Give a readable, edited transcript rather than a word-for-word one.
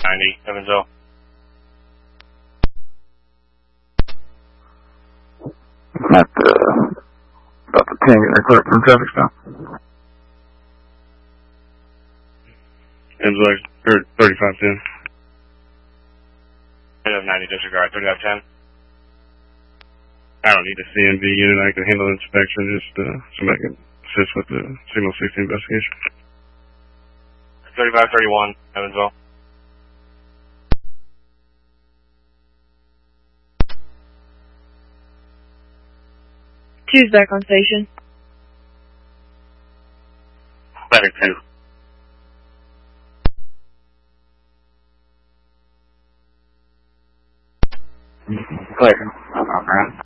90, Evansville. At about the 10 getting clear from traffic stop. Evansville, 3510. 90, disregard, 3510. I don't need a CNV unit. I can handle the inspection. Just somebody can assist with the Signal 60 investigation. 3531, Evansville. Two's back on station. Medic 2. Clear.